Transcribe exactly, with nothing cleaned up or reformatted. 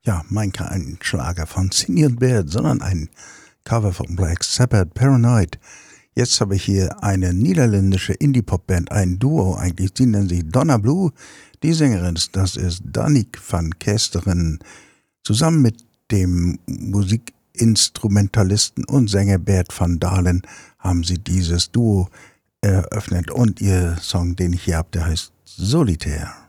Ja, mein kein Schlager von Cindy und Baird, sondern ein Cover von Black Sabbath, Paranoid. Jetzt habe ich hier eine niederländische Indie-Pop-Band, ein Duo eigentlich, die nennen sich Donna Blue. Die Sängerin, das ist Danique van Kesteren, zusammen mit dem Musikinstrumentalisten und Sänger Bert van Dalen haben sie dieses Duo eröffnet. Und ihr Song, den ich hier habe, der heißt Solitaire.